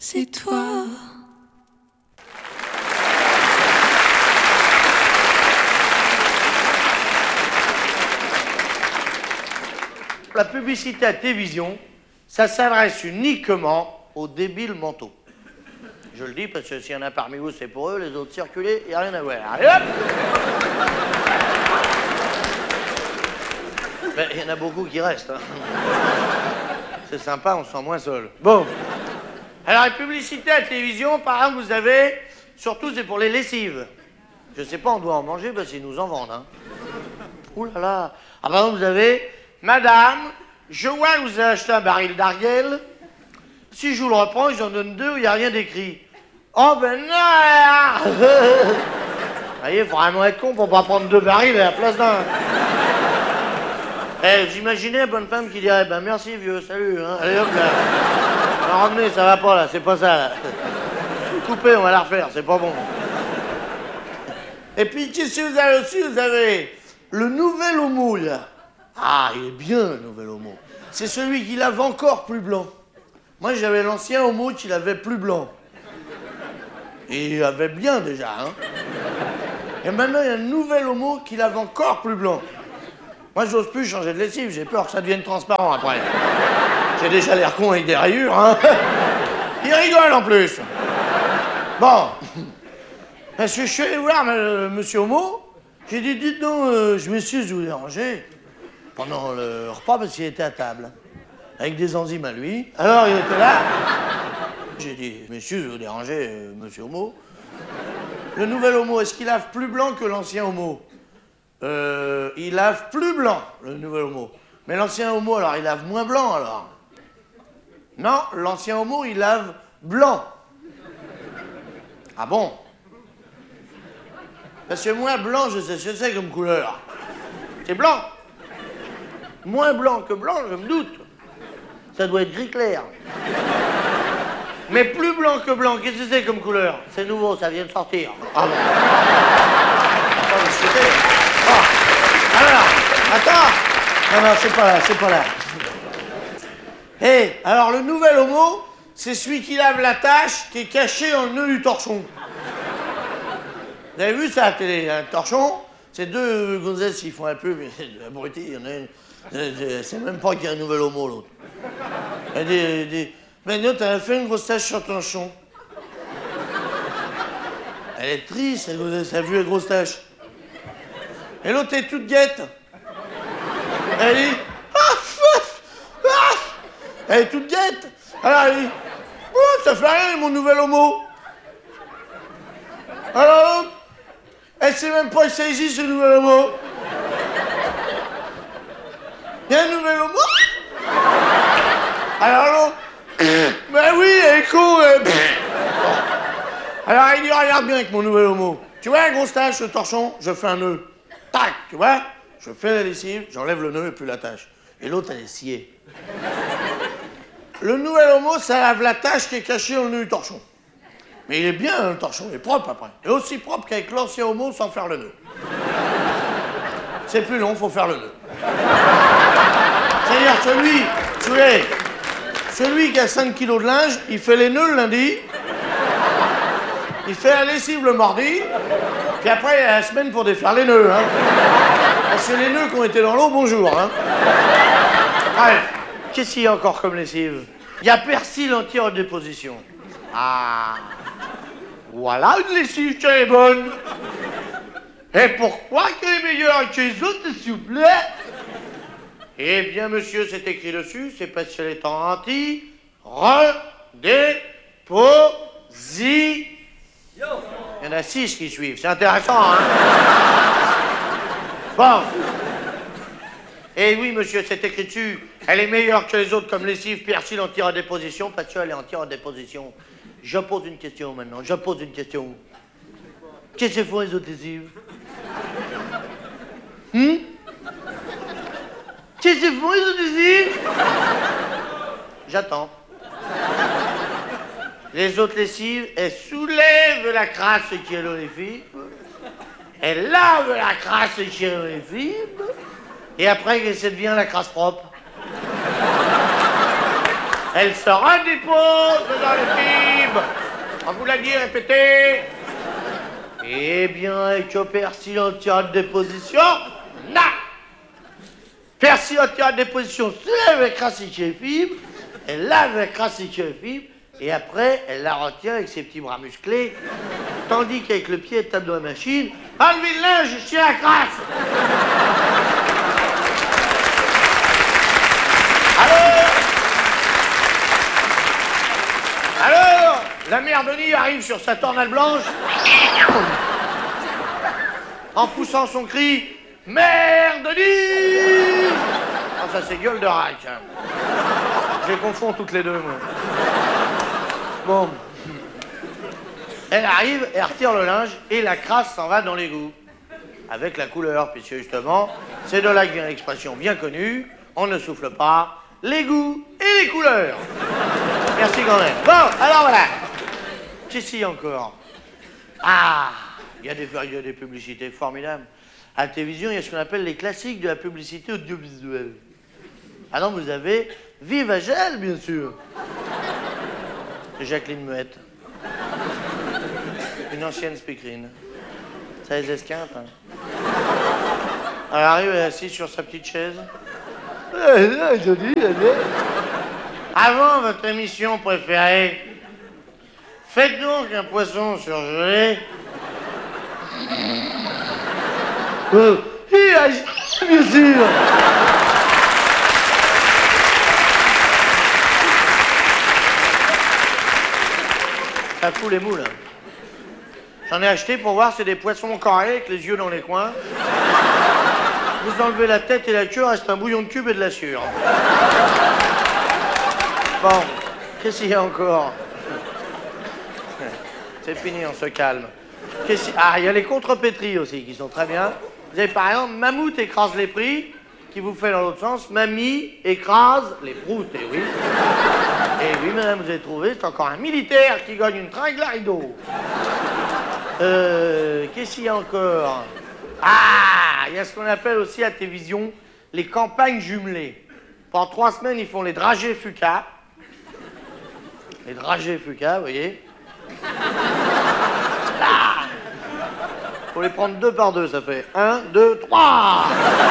c'est toi. La publicité à télévision, ça s'adresse uniquement aux débiles mentaux. Je le dis parce que s'il y en a parmi vous, c'est pour eux, les autres circulez, il n'y a rien à voir. Allez hop! Ben, il y en a beaucoup qui restent. Hein. C'est sympa, on se sent moins seul. Bon. Alors, les publicités à télévision, par exemple, vous avez... Surtout, c'est pour les lessives. Je sais pas, on doit en manger parce qu'ils nous en vendent. Hein. Ouh là là. Ah, par exemple, vous avez... Madame, je vois que vous avez acheté un baril d'Arguel. Si je vous le reprends, ils en donnent 2 où il n'y a rien d'écrit. Oh ben non! Vous voyez, il faut vraiment être con pour pas prendre 2 barils à la place d'un. Eh, vous imaginez la bonne femme qui dirait, ben merci vieux, salut, hein. Allez hop là. On va ramener, ça va pas là, c'est pas ça là. Coupez, on va la refaire, c'est pas bon. Et puis, qu'est-ce que vous avez aussi? Vous avez le nouvel homo là. Ah, il est bien le nouvel homo. C'est celui qui lave encore plus blanc. Moi, j'avais l'ancien homo qui l'avait plus blanc. Et il avait bien déjà, hein. Et maintenant, il y a un nouvel homo qui lave encore plus blanc. Moi, j'ose plus changer de lessive, j'ai peur que ça devienne transparent après. J'ai déjà l'air con avec des rayures, hein. Il rigole en plus. Bon. Parce que je suis allé voir monsieur Homo, j'ai dit, dites donc, je m'excuse de vous déranger. Pendant le repas, parce qu'il était à table. Avec des enzymes à lui. Alors, il était là. J'ai dit, messieurs, je vais vous déranger, monsieur Homo. Le nouvel Homo, est-ce qu'il lave plus blanc que l'ancien Homo? Il lave plus blanc, le nouvel Homo. Mais l'ancien Homo, alors, il lave moins blanc, alors? Non, l'ancien Homo, il lave blanc. Ah bon? Parce que moi, blanc, je sais ce que c'est comme couleur. C'est blanc. Moins blanc que blanc, je me doute. Ça doit être gris clair. Mais plus blanc que blanc, qu'est-ce que c'est comme couleur? C'est nouveau, ça vient de sortir. Ah bon. Attends, discuter. Oh. Alors, attends. Non, c'est pas là. Hé, alors le nouvel homo, c'est celui qui lave la tache qui est cachée dans le nœud du torchon. Vous avez vu ça à la télé, un torchon? C'est 2 gonzesses qui font un peu, mais c'est abruti, il y en a une. C'est même pas qu'il y a un nouvel homo, l'autre. Elle dit, mais l'autre, elle a fait une grosse tache sur ton chon. Elle est triste, elle a vu les grosses taches. Et l'autre est toute guette. Elle dit, elle est toute guette. Alors elle dit, oh, ça fait rien, mon nouvel homo. Alors l'autre, elle sait même pas que ça existe, ce nouvel homo. Il y a un nouvel homo. Alors l'autre, ben oui, elle est con. Alors il dit, regarde bien avec mon nouvel homo. Tu vois la grosse tache, le torchon, je fais un nœud. Tac, tu vois? Je fais la lessive, j'enlève le nœud et puis la tache. Et l'autre, elle est sciée. Le nouvel homo, ça lave la tache qui est cachée dans le nœud du torchon. Mais il est bien, hein, le torchon, il est propre après. Et aussi propre qu'avec l'ancien homo sans faire le nœud. C'est plus long, faut faire le nœud. C'est-à-dire celui qui a 5 kilos de linge, il fait les nœuds le lundi, il fait la lessive le mardi, puis après il y a la semaine pour défaire les nœuds. Hein. Parce que les nœuds qui ont été dans l'eau, bonjour. Hein. Bref, qu'est-ce qu'il y a encore comme lessive? Il y a persil anti-redéposition. Ah, voilà une lessive qui est bonne. Et pourquoi qu'elle est meilleure que les autres, s'il vous plaît? Eh bien, monsieur, c'est écrit dessus, c'est parce qu'elle est en anti-redéposition. Il y en a 6 qui suivent, c'est intéressant, hein? Bon. Eh oui, monsieur, c'est écrit dessus, elle est meilleure que les autres comme lessive, persil, anti-redéposition, parce qu'elle est anti-redéposition. Je pose une question maintenant, Qu'est-ce que font les autres lessives? Qu'est-ce que font les autres lessives? J'attends. Les autres lessives, elles soulèvent la crasse qui est dans les fibres, elles lavent la crasse qui est dans les fibres, et après, ça devient la crasse propre. Elle se redépose dans les fibres. On vous l'a dit, répétez. Eh bien, et que Percy en tire de déposition? Non. Percy en tire de déposition, se lève avec Crassique fibre, elle lave avec Crassique fibre, et après, elle la retient avec ses petits bras musclés, tandis qu'avec le pied, elle tape dans la machine. Enlevez le linge, je tiens la crasse. Alors, la mère Denis arrive sur sa tornade blanche, en poussant son cri, « Mère Denis !» Ah, ça c'est gueule de rack. Hein. Je les confonds toutes les deux, moi. Bon. Elle arrive, elle retire le linge, et la crasse s'en va dans l'égout. Avec la couleur, puisque justement, c'est de là que vient l'expression bien connue, on ne souffle pas, l'égout et les couleurs. Merci quand même. Bon, alors voilà. Qu'est-ce qu'il y a encore? Ah, il y a des publicités formidables. À la télévision, il y a ce qu'on appelle les classiques de la publicité audiovisuelle. Alors vous avez Vive Agel, bien sûr. C'est Jacqueline Muette. Une ancienne speakerine. Ça les esquinte, hein. Elle arrive, elle est assise sur sa petite chaise. Avant votre émission préférée, faites donc un poisson surgelé. Bien sûr. Ça fout les moules. J'en ai acheté pour voir, c'est des poissons carrés avec les yeux dans les coins. Vous enlevez la tête et la queue, reste un bouillon de cube et de la sûre. Bon, qu'est-ce qu'il y a encore? C'est fini, on se calme. Ah, il y a les contrepétries aussi, qui sont très bien. Vous avez par exemple, Mammouth écrase les prix, qui vous fait dans l'autre sens, Mamie écrase les proutes, et oui. Et oui, madame, vous avez trouvé, c'est encore un militaire qui gagne une tringle à rideau. Qu'est-ce qu'il y a encore? Ah, il y a ce qu'on appelle aussi à la télévision les campagnes jumelées. Pendant 3 semaines, ils font les dragées Fuca. Les dragées Fuca, vous voyez. Là. Faut les prendre 2 par 2, ça fait 1, 2, 3.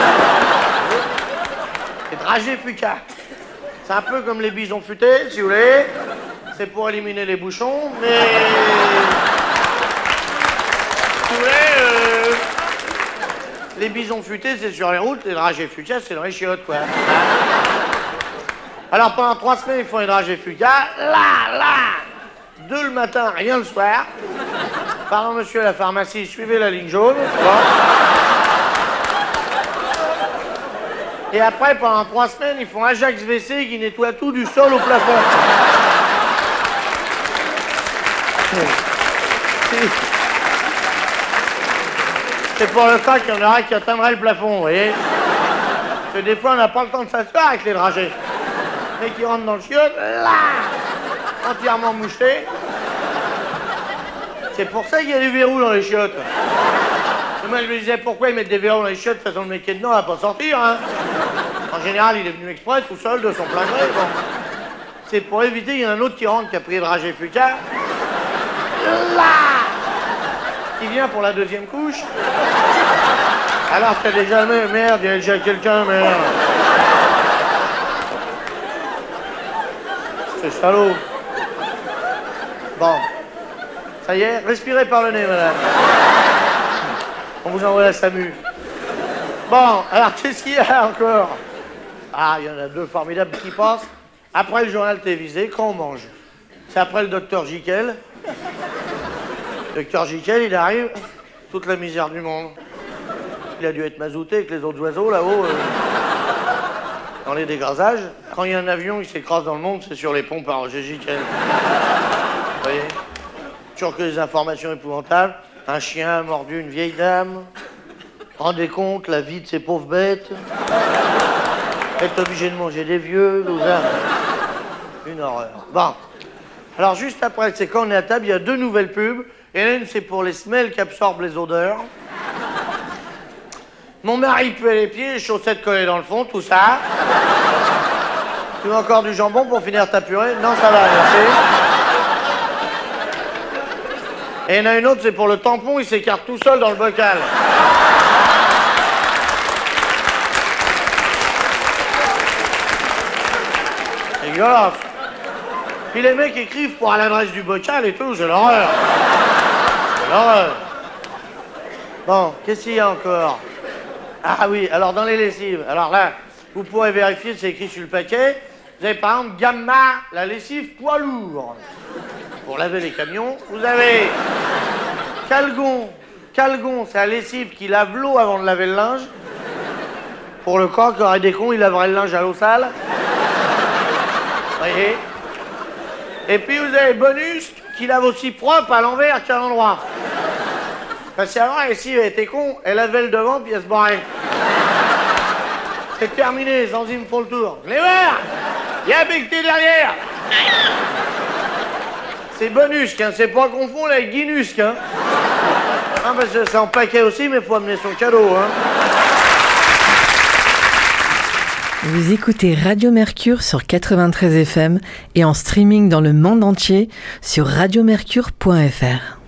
Les dragées Fuca. C'est un peu comme les bisons futés, si vous voulez. C'est pour éliminer les bouchons, mais... Si vous voulez, les bisons futés, c'est sur les routes, les dragées Fuca, c'est dans les chiottes, quoi. Alors, pendant 3 semaines, ils font les dragées Fuca. Là 2 le matin, rien le soir. Pardon, monsieur, à la pharmacie, suivez la ligne jaune. Bon. Et après, pendant 3 semaines, ils font Ajax WC qui nettoie tout du sol au plafond. C'est pour le cas qu'il y en aura qui atteindrait le plafond, vous voyez. Parce que des fois, on n'a pas le temps de s'asseoir avec les dragées. Mais qui rentrent dans le chiotte, là, entièrement mouchetés. C'est pour ça qu'il y a des verrous dans les chiottes. Et moi, je me disais, pourquoi ils mettent des verrous dans les chiottes? De toute façon, le mec qui est dedans, il va pas sortir, hein. En général, il est venu exprès, tout seul, de son plein gré, bon. C'est pour éviter qu'il y en a un autre qui rentre, qui a pris le dragée Fuca. Là, qui vient pour la 2e couche. Alors t'as déjà, merde, il y a déjà quelqu'un, merde. C'est salaud. Bon. Ça y est, respirez par le nez, madame. On vous envoie la SAMU. Bon, alors qu'est-ce qu'il y a encore? Ah, il y en a 2 formidables qui passent. Après le journal télévisé, quand on mange. C'est après le docteur Jekyll. Le docteur Jekyll, il arrive, toute la misère du monde. Il a dû être mazouté avec les autres oiseaux là-haut, dans les dégrasages. Quand il y a un avion qui s'écrase dans le monde, c'est sur les ponts par Roger Jekyll. Vous voyez? Toujours que des informations épouvantables. Un chien a mordu une vieille dame. Rendez compte, la vie de ces pauvres bêtes. Être obligé de manger des vieux, tout ça. Une horreur. Bon. Alors, juste après, c'est quand on est à table, il y a 2 nouvelles pubs. Et une, c'est pour les semelles qui absorbent les odeurs. Mon mari puait les pieds, les chaussettes collées dans le fond, tout ça. Tu veux encore du jambon pour finir ta purée? Non, ça va, merci. Et il y en a une autre, c'est pour le tampon, il s'écarte tout seul dans le bocal. C'est dégueulasse. Puis les mecs écrivent pour à l'adresse du bocal et tout, c'est l'horreur. C'est l'horreur. Bon, qu'est-ce qu'il y a encore? Ah oui, alors dans les lessives, alors là, vous pourrez vérifier, c'est écrit sur le paquet. Vous avez par exemple Gamma, la lessive poids lourd. Pour laver les camions, vous avez Calgon. Calgon, c'est la lessive qui lave l'eau avant de laver le linge. Pour le corps qui aurait des cons, il laverait le linge à l'eau sale. Vous voyez? Et puis vous avez Bonus qui lave aussi propre à l'envers qu'à l'endroit. Parce qu'avant, la lessive elle était con, elle lavait le devant puis elle se barrait. C'est terminé, les enzymes font le tour. Je les vois! Il y a becté derrière! C'est Bonus, hein, c'est pas confondre avec Guinus, hein. Ah, parce que c'est en paquet aussi, mais faut amener son cadeau, hein. Vous écoutez Radio Mercure sur 93 FM et en streaming dans le monde entier sur radiomercure.fr.